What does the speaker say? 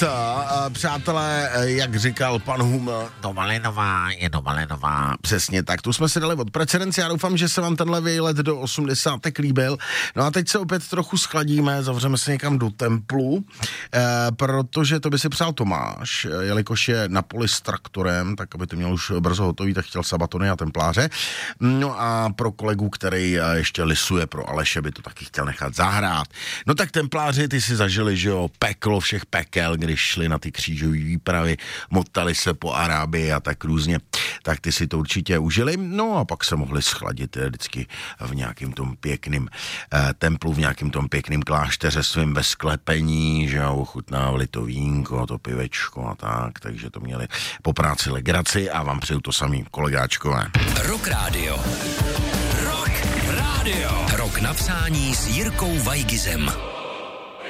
přátelé, jak říkal pan Huml, do Malinová je do Malinová. Přesně tak, tu jsme si dali od precedence. Já doufám, že se vám tenhle výlet do 80. líbil. No a teď se opět trochu schladíme, zavřeme se někam do templu, protože to by si přál Tomáš, jelikož je na poli s traktorem, tak aby to měl už brzo hotový, tak chtěl sabatony a templáře. No a pro kolegu, který ještě lisuje pro Aleše, by to taky chtěl nechat zahrát. No tak templáři, ty si zažili, že jo, peklo všech pekel, když šli na ty křížové výpravy, motali se po Arábii a tak různě, tak ty si to určitě užili, no a pak se mohli schladit vždycky v nějakým tom pěkným templu, v nějakým tom pěkným klášteře svým ve sklepení, že jo, ochutnávali to vínko, to pivečko a tak, takže to měli po práci legraci a vám přeju to samý, kolegáčkové. Rock Radio. Rock Radio. Rok napsání s Jirkou Vajgizem.